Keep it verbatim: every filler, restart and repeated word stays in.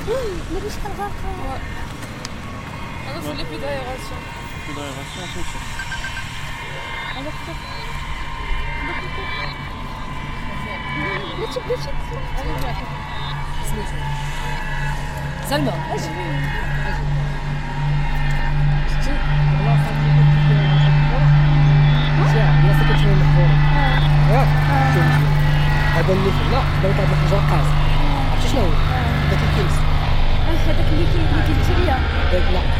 ماشي شحال غارقه. انا في البدايه غاشا البدايه غاشا فهمتي. انا كنت بلاتي بلاتي سميتو سلمى اجي شتي البلاصه اللي كنت فيها الكره ساعه البلاصه كنت فيها الكره ياك هذا اللي لا بغيت هذا الحجر قاص عرفتي شنو هو داك الكيس هذاك اللي كاين اللي كيتريا داك لا